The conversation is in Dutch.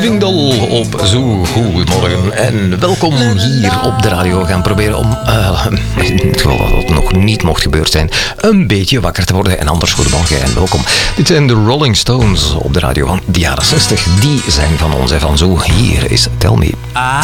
Vindel op Zoo. Goedemorgen en welkom hier op de radio. We gaan proberen om, in het geval dat het nog niet mocht gebeurd zijn, een beetje wakker te worden. En anders goedemorgen en welkom. Dit zijn de Rolling Stones op de radio van de jaren 60. Die zijn van ons en van Zoo. Hier is Tell Me.